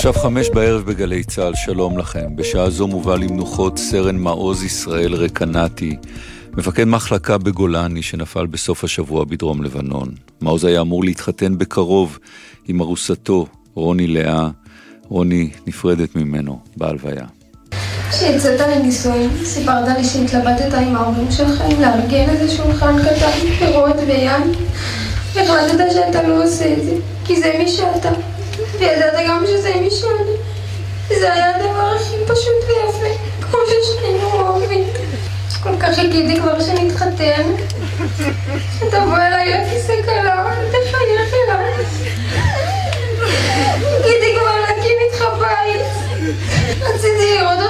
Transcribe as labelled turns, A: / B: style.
A: עכשיו 5 בערב בגלי צהל, שלום לכם. בשעה זו מובא למנוחות סרן מעוז ישראל רקנתי, מפקד מחלקה בגולני שנפל בסוף השבוע בדרום לבנון. מעוז היה אמור להתחתן בקרוב עם ארוסתו, רוני לאה. רוני נפרדת ממנו בהלוויה.
B: כשיצאת לניסויים, סיפרת לי שהתלבטת עם ההורים שלך אם לארגן איזה שולחן קטן, פירות ויין. החלטת שאתה לא עושה את זה, כי זה מי שאתה. וידעת גם שזה מי שאני. זה היה הדבר הכי פשוט ויפה, כמו ששנינו אוהבים. כל כך חיכיתי כבר שנתחתן. שתבוא אליי לכיסא קלה, תחייך אליי. חיכיתי כבר להקים איתך בית. רציתי לראות